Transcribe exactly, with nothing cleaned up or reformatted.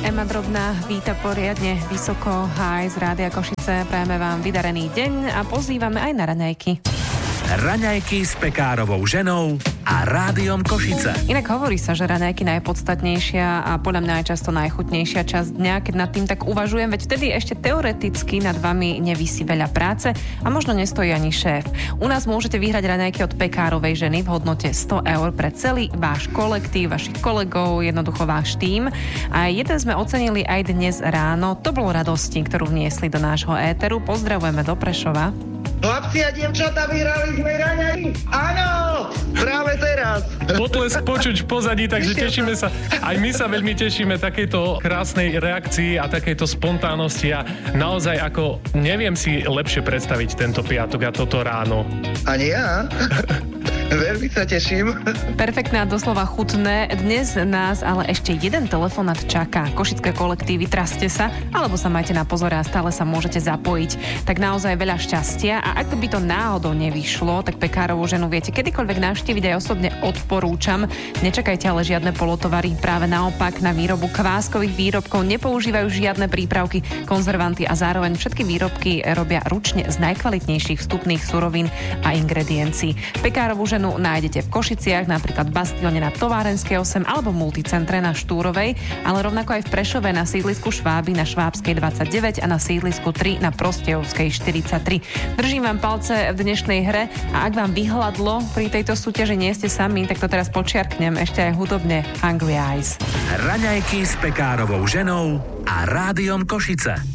Ema Drobná víta poriadne vysoko aj z Rádia Košice. Prajeme vám vydarený deň a pozývame aj na raňajky. Raňajky s Pekárovou ženou a Rádiom Košice. Inak hovorí sa, že raňajky najpodstatnejšia a podľa mňa aj často najchutnejšia časť dňa, keď nad tým tak uvažujem, veď vtedy ešte teoreticky nad vami nevisí veľa práce a možno nestojí ani šéf. U nás môžete vyhrať raňajky od Pekárovej ženy v hodnote sto eur pre celý váš kolektív, vašich kolegov, jednoducho váš tím. A jeden sme ocenili aj dnes ráno. To bolo radosti, ktorú vniesli do nášho éteru. Pozdravujeme do Prešova. Chlapci a dievčatá, vyhrali sme raňajky. Áno, práve teraz. Potlesk počuť v pozadí, takže tešíme sa. Aj my sa veľmi tešíme takejto krásnej reakcii a takejto spontánnosti a naozaj ako neviem si lepšie predstaviť tento piatok a toto ráno. Ani ja. Veľmi sa teším. Perfektné a doslova chutné. Dnes nás ale ešte jeden telefonát čaká. Košické kolektívy, traste sa, alebo sa majte na pozore a stále sa môžete zapojiť. Tak naozaj veľa šťastia a ak by to náhodou nevyšlo, tak Pekárovú ženu viete kedykoľvek navštíviť, aj osobne odporúčam. Nečakajte ale žiadne polotovary, práve naopak na výrobu kváskových výrobkov nepoužívajú žiadne prípravky, konzervanty a zároveň všetky výrobky robia ručne z najkvalitnejších vstupných surovín a ingrediencií. Pekárovú ženu nájdete v Košiciach, napríklad v Bastióne na Továrenskej osem alebo Multicentre na Štúrovej, ale rovnako aj v Prešove na sídlisku Šváby na Švábskej dvadsaťdeväť a na sídlisku tri na Prostejovskej štyridsaťtri. Držím vám palce v dnešnej hre a ak vám vyhladlo pri tejto súťaži, nie ste sami, tak to teraz počiarknem ešte aj hudobne Hungry Eyes. Raňajky s Pekárovou ženou a Rádiom Košice.